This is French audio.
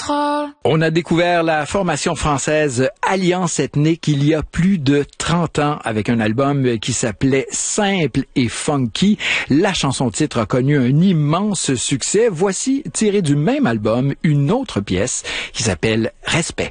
contrôle. On a découvert la formation française Alliance Ethnique il y a plus de 30 ans avec un album qui s'appelait Simple et Funky. La chanson-titre a connu un immense succès. Voici, tiré du même album, une autre pièce qui s'appelle Respect.